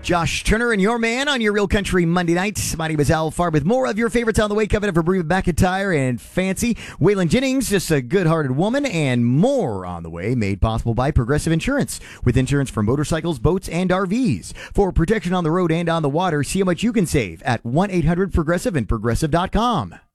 Josh Turner and your man on your Real Country Monday night. My name is Al Farb with more of your favorites on the way. Coming up for Breathe McIntyre and Fancy. Waylon Jennings, just a good-hearted woman, and more on the way. Made possible by Progressive Insurance. With insurance for motorcycles, boats, and RVs. For protection on the road and on the water, see how much you can save at 1-800-PROGRESSIVE and Progressive.com.